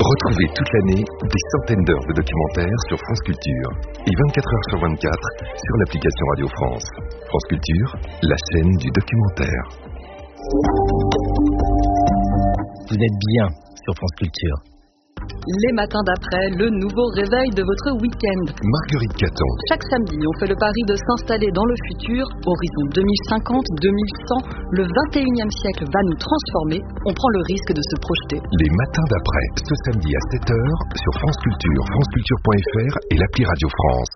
Retrouvez toute l'année des centaines d'heures de documentaires sur France Culture et 24 heures sur 24 sur l'application Radio France. France Culture, la chaîne du documentaire. Vous êtes bien sur France Culture. Les matins d'après, le nouveau réveil de votre week-end. Marguerite Caton. Chaque samedi, on fait le pari de s'installer dans le futur. Horizon 2050-2100, le 21e siècle va nous transformer. On prend le risque de se projeter. Les matins d'après, ce samedi à 7h sur France Culture, franceculture.fr et l'appli Radio France.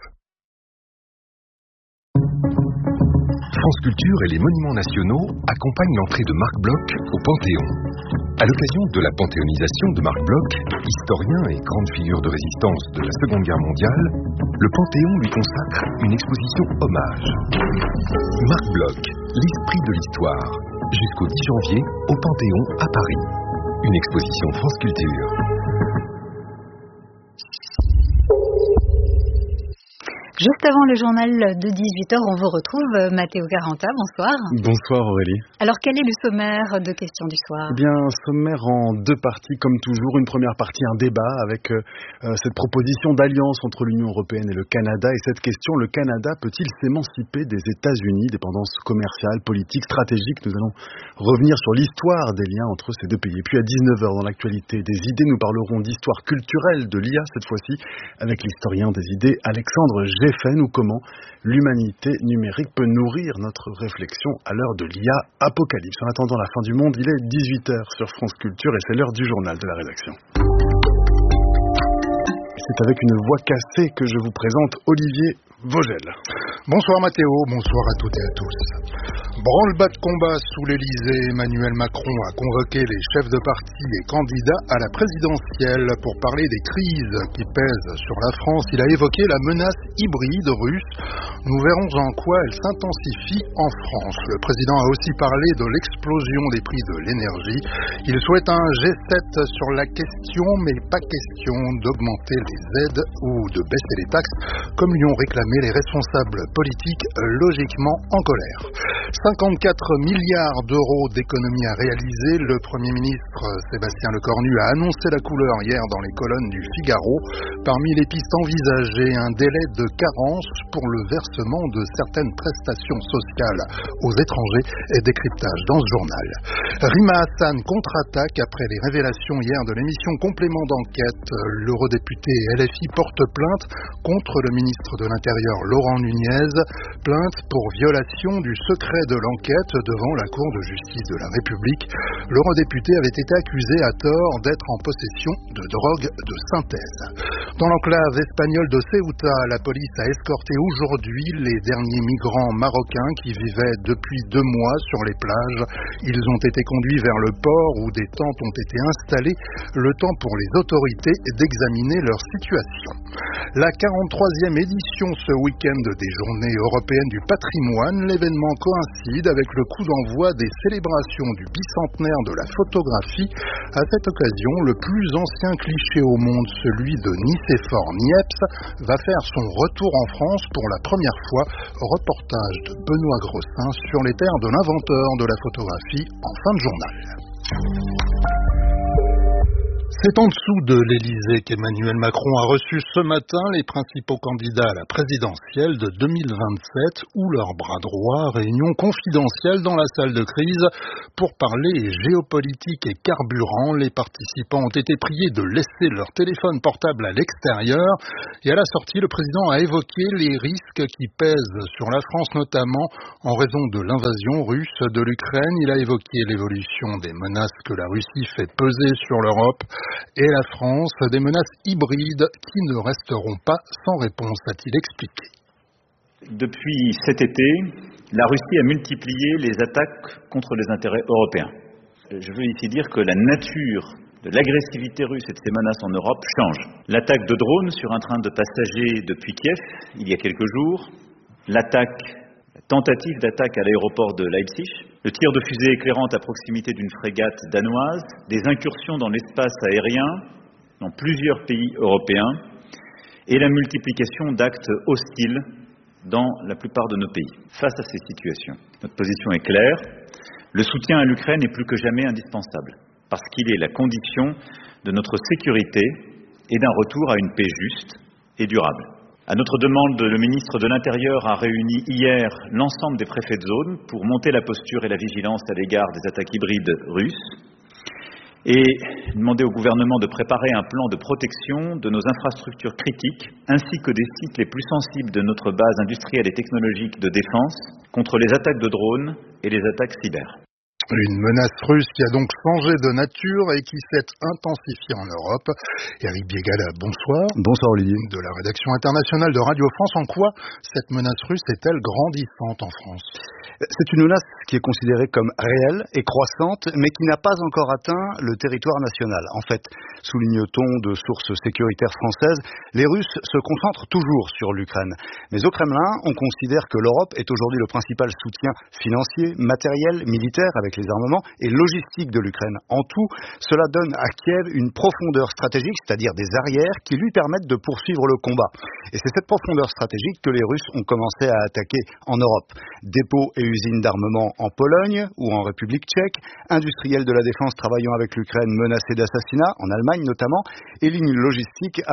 France Culture et les monuments nationaux accompagnent l'entrée de Marc Bloch au Panthéon. À l'occasion de la panthéonisation de Marc Bloch, historien et grande figure de résistance de la Seconde Guerre mondiale, le Panthéon lui consacre une exposition hommage. Marc Bloch, l'esprit de l'histoire, jusqu'au 10 janvier au Panthéon à Paris. Une exposition France Culture. Juste avant le journal de 18h, on vous retrouve Matteo Caranta, bonsoir. Bonsoir Aurélie. Alors quel est le sommaire de questions du soir ? Eh bien, un sommaire en deux parties comme toujours. Une première partie, un débat avec cette proposition d'alliance entre l'Union européenne et le Canada. Et cette question, le Canada peut-il s'émanciper des États-Unis, dépendance commerciale, politique, stratégique ? Nous allons revenir sur l'histoire des liens entre ces deux pays. Et puis à 19h, dans l'actualité des idées, nous parlerons d'histoire culturelle de l'IA cette fois-ci avec l'historien des idées Alexandre Geffen, ou comment l'humanité numérique peut nourrir notre réflexion à l'heure de l'IA apocalypse. En attendant la fin du monde, il est 18h sur France Culture et c'est l'heure du journal de la rédaction. C'est avec une voix cassée que je vous présente Olivier Vogel. Bonsoir Mathéo, bonsoir à toutes et à tous. Branle-bas de combat sous l'Elysée, Emmanuel Macron a convoqué les chefs de parti et candidats à la présidentielle pour parler des crises qui pèsent sur la France. Il a évoqué la menace hybride russe. Nous verrons en quoi elle s'intensifie en France. Le président a aussi parlé de l'explosion des prix de l'énergie. Il souhaite un G7 sur la question, mais pas question d'augmenter les aides ou de baisser les taxes, comme lui ont réclamé les responsables politiques logiquement en colère. 54 milliards d'euros d'économies à réaliser. Le Premier ministre Sébastien Lecornu a annoncé la couleur hier dans les colonnes du Figaro. Parmi les pistes envisagées, un délai de carence pour le versement de certaines prestations sociales aux étrangers et décryptage dans ce journal. Rima Hassan contre-attaque après les révélations hier de l'émission Complément d'enquête. L'eurodéputé LFI porte plainte contre le ministre de l'Intérieur Laurent Nunez. Plainte pour violation du secret de l'enquête devant la Cour de justice de la République. L'eurodéputé avait été accusé à tort d'être en possession de drogue de synthèse. Dans l'enclave espagnole de Ceuta, la police a escorté aujourd'hui les derniers migrants marocains qui vivaient depuis 2 mois sur les plages. Ils ont été conduits vers le port où des tentes ont été installées, le temps pour les autorités d'examiner leur situation. La 43e édition ce week-end des Journées européennes du patrimoine, l'événement coïncide avec le coup d'envoi des célébrations du bicentenaire de la photographie. À cette occasion, le plus ancien cliché au monde, celui de Nicéphore Niepce, va faire son retour en France pour la première fois. Reportage de Benoît Grossin sur les terres de l'inventeur de la photographie en fin de journal. C'est en dessous de l'Elysée qu'Emmanuel Macron a reçu ce matin les principaux candidats à la présidentielle de 2027 ou leur bras droit, réunion confidentielle dans la salle de crise pour parler géopolitique et carburant. Les participants ont été priés de laisser leur téléphone portable à l'extérieur et à la sortie, le président a évoqué les risques qui pèsent sur la France, notamment en raison de l'invasion russe de l'Ukraine. Il a évoqué l'évolution des menaces que la Russie fait peser sur l'Europe et la France, des menaces hybrides qui ne resteront pas sans réponse, a-t-il expliqué. Depuis cet été, la Russie a multiplié les attaques contre les intérêts européens. Je veux ici dire que la nature de l'agressivité russe et de ses menaces en Europe change. L'attaque de drones sur un train de passagers depuis Kiev, il y a quelques jours, la tentative d'attaque à l'aéroport de Leipzig, le tir de fusée éclairante à proximité d'une frégate danoise, des incursions dans l'espace aérien dans plusieurs pays européens et la multiplication d'actes hostiles dans la plupart de nos pays. Face à ces situations, notre position est claire, le soutien à l'Ukraine est plus que jamais indispensable. parce qu'il est la condition de notre sécurité et d'un retour à une paix juste et durable. À notre demande, le ministre de l'Intérieur a réuni hier l'ensemble des préfets de zone pour monter la posture et la vigilance à l'égard des attaques hybrides russes et demander au gouvernement de préparer un plan de protection de nos infrastructures critiques ainsi que des sites les plus sensibles de notre base industrielle et technologique de défense contre les attaques de drones et les attaques cyber. Une menace russe qui a donc changé de nature et qui s'est intensifiée en Europe. Eric Biegala, bonsoir. Bonsoir Olivier. De la rédaction internationale de Radio France, en quoi cette menace russe est-elle grandissante en France ? C'est une menace qui est considérée comme réelle et croissante, mais qui n'a pas encore atteint le territoire national. En fait, souligne-t-on de sources sécuritaires françaises, les Russes se concentrent toujours sur l'Ukraine. Mais au Kremlin, on considère que l'Europe est aujourd'hui le principal soutien financier, matériel, militaire, avec les armements et logistique de l'Ukraine. En tout, cela donne à Kiev une profondeur stratégique, c'est-à-dire des arrières qui lui permettent de poursuivre le combat. Et c'est cette profondeur stratégique que les Russes ont commencé à attaquer en Europe. Dépôts et usines d'armement en Pologne ou en République tchèque, industriels de la défense travaillant avec l'Ukraine menacés d'assassinat, en Allemagne notamment, et lignes logistiques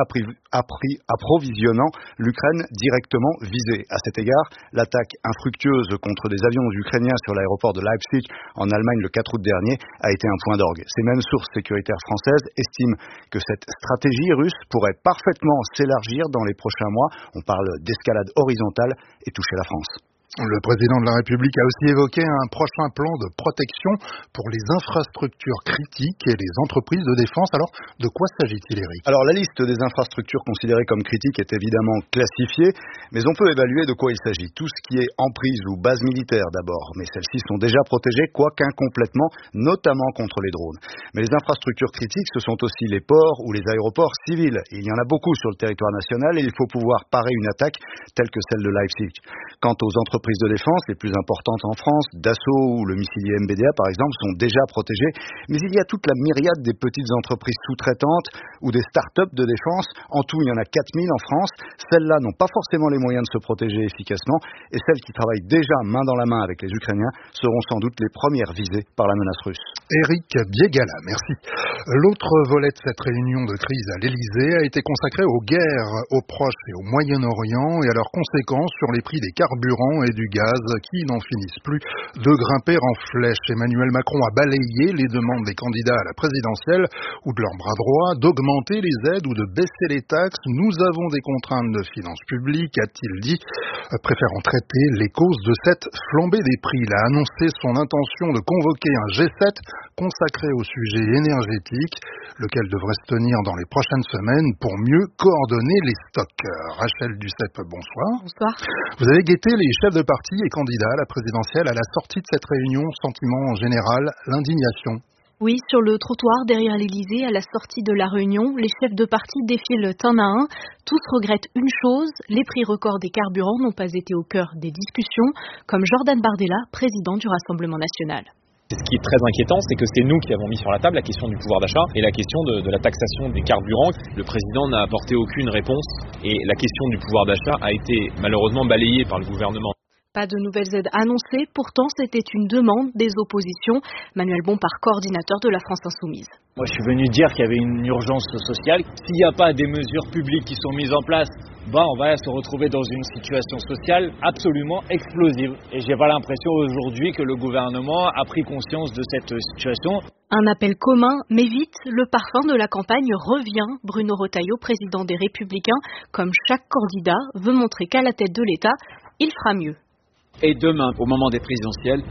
approvisionnant l'Ukraine directement visée. À cet égard, l'attaque infructueuse contre des avions ukrainiens sur l'aéroport de Leipzig en Allemagne le 4 août dernier a été un point d'orgue. Ces mêmes sources sécuritaires françaises estiment que cette stratégie russe pourrait parfaitement s'élargir dans les prochains mois. On parle d'escalade horizontale et toucher la France. Le président de la République a aussi évoqué un prochain plan de protection pour les infrastructures critiques et les entreprises de défense. Alors, de quoi s'agit-il, Eric ? Alors, la liste des infrastructures considérées comme critiques est évidemment classifiée, mais on peut évaluer de quoi il s'agit. Tout ce qui est emprise ou base militaire d'abord, mais celles-ci sont déjà protégées, quoique incomplètement, notamment contre les drones. Mais les infrastructures critiques, ce sont aussi les ports ou les aéroports civils. Il y en a beaucoup sur le territoire national et il faut pouvoir parer une attaque telle que celle de Leipzig. Quant aux entreprises de défense, les plus importantes en France, Dassault ou le missilier MBDA par exemple, sont déjà protégées, mais il y a toute la myriade des petites entreprises sous-traitantes ou des start-up de défense. En tout, il y en a 4000 en France. Celles-là n'ont pas forcément les moyens de se protéger efficacement et celles qui travaillent déjà main dans la main avec les Ukrainiens seront sans doute les premières visées par la menace russe. Eric Biegala, merci. L'autre volet de cette réunion de crise à l'Elysée a été consacré aux guerres au Proche et au Moyen-Orient et à leurs conséquences sur les prix des carburants et du gaz qui n'en finissent plus de grimper en flèche. Emmanuel Macron a balayé les demandes des candidats à la présidentielle ou de leur bras droit d'augmenter les aides ou de baisser les taxes. Nous avons des contraintes de finances publiques, a-t-il dit, préférant traiter les causes de cette flambée des prix. Il a annoncé son intention de convoquer un G7 consacré au sujet énergétique, lequel devrait se tenir dans les prochaines semaines pour mieux coordonner les stocks. Rachel Duceppe, bonsoir. Bonsoir. Vous avez guetté les chefs de parti et candidats à la présidentielle à la sortie de cette réunion. Sentiment en général, l'indignation. Oui, sur le trottoir derrière l'Elysée, à la sortie de la réunion, les chefs de parti défilent un à un. Tous regrettent une chose, les prix records des carburants n'ont pas été au cœur des discussions, comme Jordan Bardella, président du Rassemblement national. Ce qui est très inquiétant, c'est que c'est nous qui avons mis sur la table la question du pouvoir d'achat et la question de la taxation des carburants. Le président n'a apporté aucune réponse et la question du pouvoir d'achat a été malheureusement balayée par le gouvernement. Pas de nouvelles aides annoncées, pourtant c'était une demande des oppositions. Manuel Bompard, coordinateur de la France Insoumise. Moi je suis venu dire qu'il y avait une urgence sociale. S'il n'y a pas des mesures publiques qui sont mises en place, on va se retrouver dans une situation sociale absolument explosive. Et j'ai pas l'impression aujourd'hui que le gouvernement a pris conscience de cette situation. Un appel commun, mais vite, le parfum de la campagne revient. Bruno Retailleau, président des Républicains, comme chaque candidat, veut montrer qu'à la tête de l'État, il fera mieux. Et demain, au moment des présidentielles,